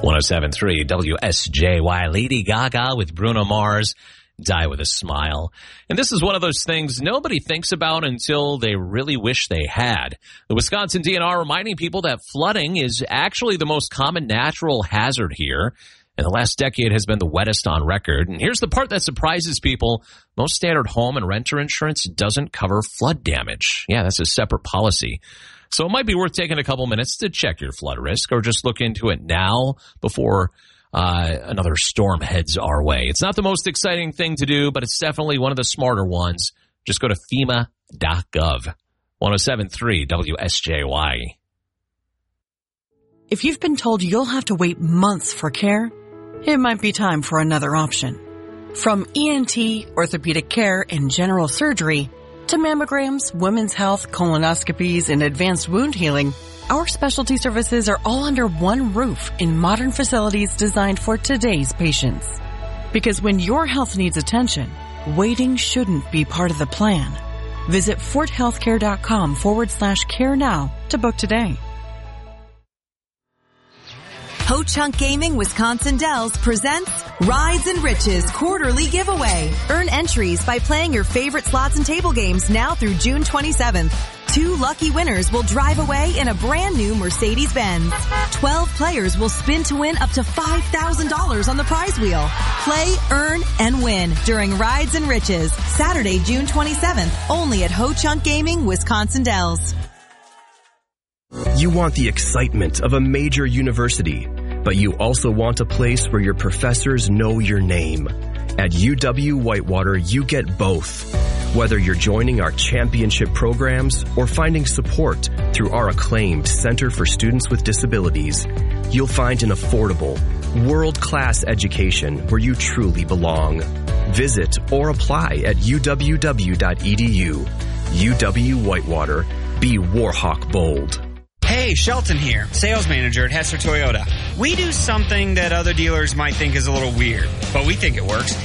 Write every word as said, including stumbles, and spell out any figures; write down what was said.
one oh seven point three W S J Y. Lady Gaga with Bruno Mars, Die With a Smile. And this is one of those things nobody thinks about until they really wish they had. The Wisconsin D N R reminding people that flooding is actually the most common natural hazard here. And the last decade has been the wettest on record. And here's the part that surprises people. Most standard home and renter insurance doesn't cover flood damage. Yeah, that's a separate policy. So it might be worth taking a couple minutes to check your flood risk or just look into it now before uh, another storm heads our way. It's not the most exciting thing to do, but it's definitely one of the smarter ones. Just go to FEMA dot gov. one oh seven point three W S J Y. If you've been told you'll have to wait months for care, it might be time for another option. From E N T, orthopedic care, and general surgery, to mammograms, women's health, colonoscopies, and advanced wound healing, our specialty services are all under one roof in modern facilities designed for today's patients. Because when your health needs attention, waiting shouldn't be part of the plan. Visit forthealthcare.com forward slash care now to book today. Ho Chunk Gaming Wisconsin Dells presents Rides and Riches Quarterly Giveaway. Earn entries by playing your favorite slots and table games now through June twenty-seventh. Two lucky winners will drive away in a brand new Mercedes-Benz. Twelve players will spin to win up to five thousand dollars on the prize wheel. Play, earn, and win during Rides and Riches, Saturday, June twenty-seventh, only at Ho Chunk Gaming Wisconsin Dells. You want the excitement of a major university, but you also want a place where your professors know your name. At U W Whitewater, you get both. Whether you're joining our championship programs or finding support through our acclaimed Center for Students with Disabilities, you'll find an affordable, world-class education where you truly belong. Visit or apply at U W W dot E D U. U W Whitewater. Be Warhawk bold. Hey, Shelton here, sales manager at Hester Toyota. We do something that other dealers might think is a little weird, but we think it works.